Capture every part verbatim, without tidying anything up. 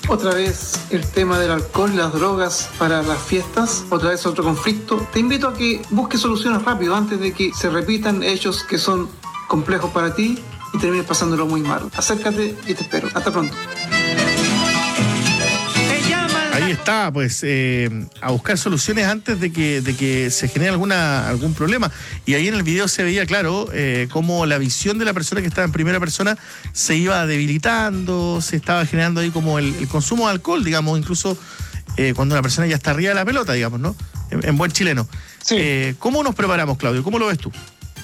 Otra vez el tema del alcohol y las drogas para las fiestas, otra vez otro conflicto. Te invito a que busques soluciones rápido antes de que se repitan hechos que son complejos para ti y termines pasándolo muy mal. Acércate y te espero. Hasta pronto. Ahí está, pues, eh, a buscar soluciones antes de que, de que se genere alguna, algún problema. Y ahí en el video se veía claro eh, cómo la visión de la persona que estaba en primera persona se iba debilitando, se estaba generando ahí como el, el consumo de alcohol, digamos, incluso eh, cuando una persona ya está arriba de la pelota, digamos, ¿no? En, en buen chileno. Sí. Eh, ¿Cómo nos preparamos, Claudio? ¿Cómo lo ves tú?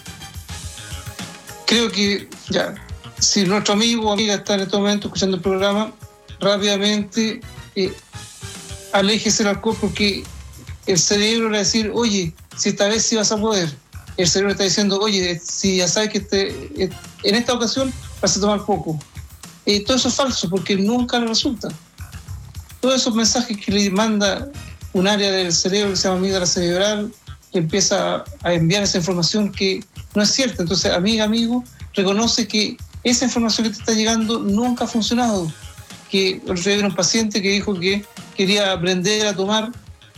Creo que, ya, si nuestro amigo o amiga está en este momento escuchando el programa, rápidamente... Eh, aléjese el alcohol, porque el cerebro le va a decir, oye, si esta vez sí vas a poder. El cerebro le está diciendo, oye, si ya sabes que este, en esta ocasión vas a tomar poco. Eh, todo eso es falso, porque nunca le resulta. Todos esos mensajes que le manda un área del cerebro que se llama amígdala cerebral, que empieza a enviar esa información que no es cierta. Entonces, amiga, amigo, reconoce que esa información que te está llegando nunca ha funcionado. Que el otro día era un paciente que dijo que quería aprender a tomar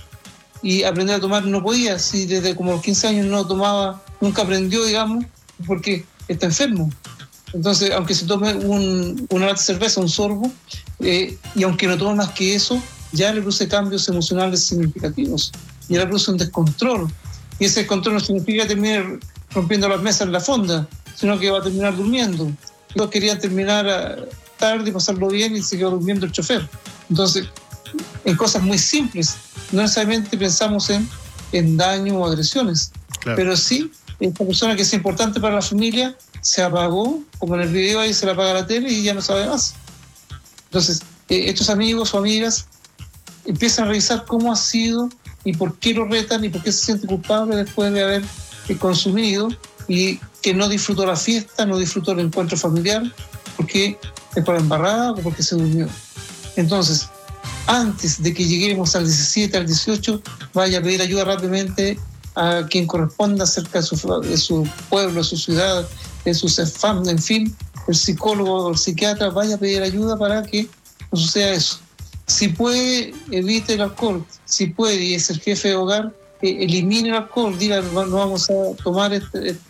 y aprender a tomar no podía, si desde como los quince años no tomaba, nunca aprendió, digamos, porque está enfermo. Entonces, aunque se tome un, una lata de cerveza, un sorbo, eh, y aunque no tome más que eso, ya le produce cambios emocionales significativos, ya le produce un descontrol, y ese descontrol no significa terminar rompiendo las mesas en la fonda, sino que va a terminar durmiendo. Yo quería terminar a, tarde y pasarlo bien y se quedó durmiendo el chofer. Entonces, en cosas muy simples, no necesariamente pensamos en, en daño o agresiones, claro. Pero sí, esta persona que es importante para la familia se apagó, como en el video ahí se le apaga la tele y ya no sabe más. Entonces, eh, estos amigos o amigas empiezan a revisar cómo ha sido y por qué lo retan y por qué se siente culpable después de haber eh, consumido y que no disfrutó la fiesta, no disfrutó el encuentro familiar, porque es por la embarrada o porque se durmió. Entonces, antes de que lleguemos al diecisiete, al dieciocho, vaya a pedir ayuda rápidamente a quien corresponda cerca de su, de su pueblo, de su ciudad, de su C E F A M, en fin, el psicólogo o el psiquiatra, vaya a pedir ayuda para que no suceda eso. Si puede, evite el alcohol. Si puede, y es el jefe de hogar, eh, elimine el alcohol, diga, no vamos a tomar este,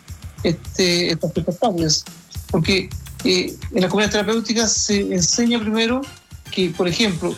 este, estas fiestas, porque Eh, en la comunidad terapéutica se enseña primero que, por ejemplo,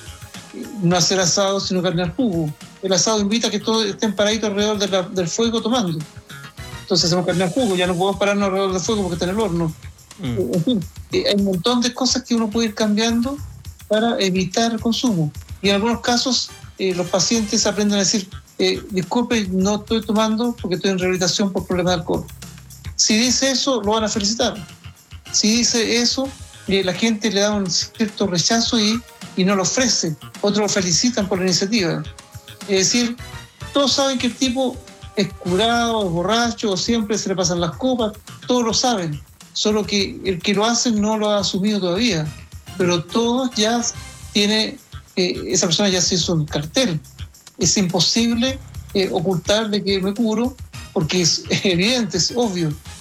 no hacer asado sino carne al jugo. El asado invita a que todos estén paraditos alrededor de la, del fuego tomando. Entonces hacemos carne al jugo, ya no podemos pararnos alrededor del fuego porque está en el horno. Mm. Eh, en fin, eh, hay un montón de cosas que uno puede ir cambiando para evitar el consumo. Y en algunos casos eh, los pacientes aprenden a decir, eh, disculpe, no estoy tomando porque estoy en rehabilitación por problemas de alcohol. Si dice eso, lo van a felicitar. Si dice eso, eh, la gente le da un cierto rechazo y, y no lo ofrece. Otros lo felicitan por la iniciativa. Es decir, todos saben que el tipo es curado, es borracho, o siempre se le pasan las copas, todos lo saben. Solo que el que lo hace no lo ha asumido todavía. Pero todos ya tiene, eh, esa persona ya se hizo un cartel. Es imposible eh, ocultar de que me curo, porque es evidente, es obvio.